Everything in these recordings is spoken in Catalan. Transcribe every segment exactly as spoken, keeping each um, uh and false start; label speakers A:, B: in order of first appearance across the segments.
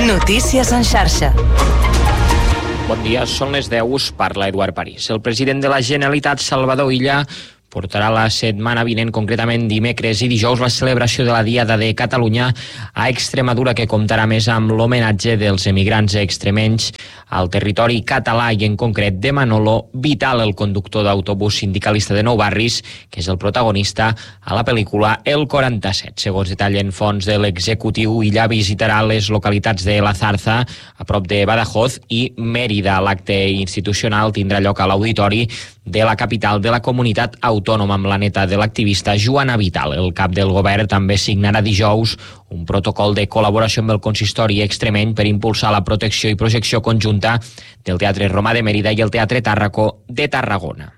A: Notícies en xarxa.
B: Bon dia, són les deu, us parla Eduard París. El president de la Generalitat, Salvador Illa, portarà la setmana vinent, concretament dimecres i dijous, la celebració de la Diada de Catalunya a Extremadura, que comptarà més amb l'homenatge dels emigrants extremenys al territori català i en concret de Manolo Vital, el conductor d'autobús sindicalista de Nou Barris, que és el protagonista a la pel·lícula El quaranta-set. Segons detallen fonts de l'executiu, Illa visitarà les localitats de La Zarza, a prop de Badajoz, i Mèrida. L'acte institucional tindrà lloc a l'auditori de la capital de la comunitat autònoma amb la neta de l'activista Joana Vital. El cap del govern també signarà dijous un protocol de col·laboració amb el consistori extremeny per impulsar la protecció i projecció conjunta del Teatre Romà de Mèrida i el Teatre Tàrraco de Tarragona.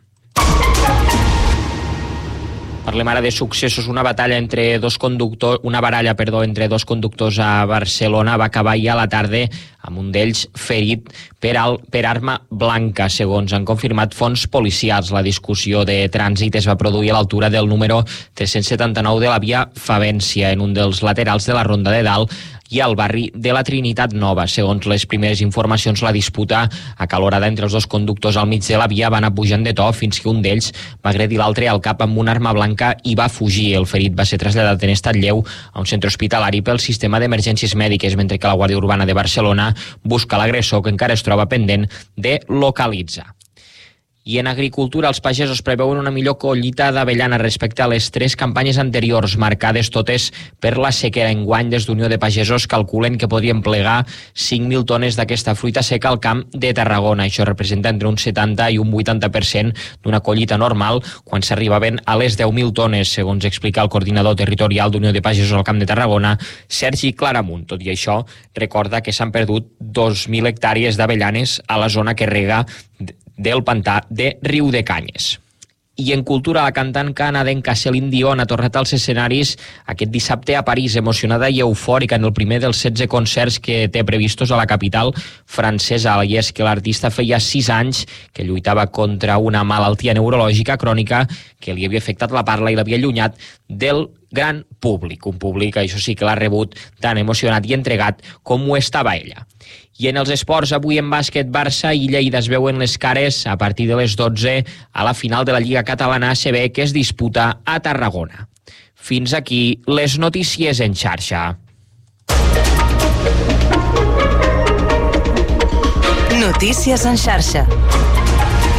B: Parlem ara de successos. Una batalla entre dos conductors, una baralla, perdó, entre dos conductors a Barcelona va acabar ja a la tarda amb un d'ells ferit per, al, per arma blanca, segons han confirmat fonts policials. La discussió de trànsit es va produir a l'altura del número tres-cents setanta-nou de la via Favència, en un dels laterals de la Ronda de Dalt i al barri de la Trinitat Nova. Segons les primeres informacions, la disputa acalorada entre els dos conductors al mig de la via va anar pujant de to fins que un d'ells va agredir l'altre al cap amb una arma blanca i va fugir. El ferit va ser traslladat en estat lleu a un centre hospitalari pel sistema d'emergències mèdiques, mentre que la Guàrdia Urbana de Barcelona busca l'agressor, que encara es troba pendent de localitzar. I en agricultura, els pagesos preveuen una millor collita d'avellana respecte a les tres campanyes anteriors, marcades totes per la sequera. Enguany, des d'Unió de Pagesos calculen que podrien plegar cinc mil tones d'aquesta fruita seca al camp de Tarragona. Això representa entre un setanta i un vuitanta per cent d'una collita normal, quan s'arribaven a les deu mil tones, segons explica el coordinador territorial d'Unió de Pagesos al Camp de Tarragona, Sergi Claramunt. Tot i això, recorda que s'han perdut dos mil hectàrees d'avellanes a la zona que rega del pantà de Riudecanyes. I en cultura, la cantant canadenca Céline Dion ha tornat als escenaris aquest dissabte a París, emocionada i eufòrica en el primer dels setze concerts que té previstos a la capital francesa. I és que l'artista feia sis anys que lluitava contra una malaltia neurològica crònica que li havia afectat la parla i l'havia allunyat del gran públic. Un públic, això sí, que l'ha rebut tan emocionat i entregat com ho estava ella. I en els esports, avui en bàsquet, Barça i Lleida es veuen les cares a partir de les dotze a la final de la Lliga Catalana A C B, que es disputa a Tarragona. Fins aquí les notícies en xarxa.
A: Notícies en xarxa.